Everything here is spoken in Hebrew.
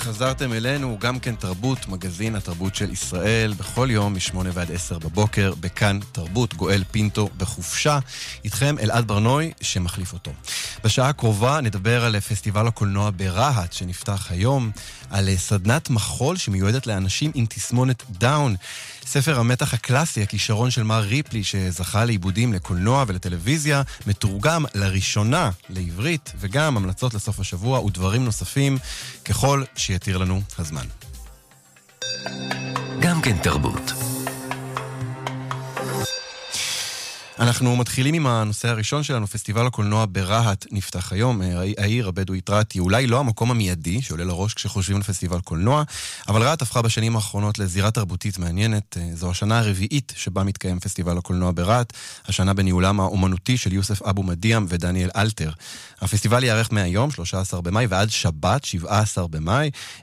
חזרתם אלינו, גם כן תרבות, מגזין התרבות של ישראל, בכל יום מ-8 ועד 10 בבוקר, בכאן תרבות, גואל פינטו בחופשה. איתכם אלעד ברנוי שמחליף אותו. בשעה הקרובה נדבר על פסטיבל הקולנוע ברהט שנפתח היום, על סדנת מחול שמיועדת לאנשים עם תסמונת דאון, ספר המתח הקלאסי, הכישרון של מר ריפלי שזכה לעיבודים לקולנוע ולטלוויזיה, מתורגם לראשונה לעברית, וגם המלצות לסוף השבוע ודברים נוספים ככל שיתיר לנו הזמן. גם כן תרבות. אנחנו מתחילים עם הנושא הראשון שלנו. פסטיבל הקולנוע ברהט נפתח היום. העיר הבדואית רהט היא אולי לא המקום המיידי שעולה לראש כשחושבים על פסטיבל קולנוע, אבל רהט הפכה בשנים האחרונות לזירה תרבותית מעניינת. זו השנה הרביעית שבה מתקיים פסטיבל הקולנוע ברהט, השנה בניהולם האומנותי של יוסף אבו מדיאם ודניאל אלתר. הפסטיבל יארך מהיום 13 במאי ועד שבת 17 במאי.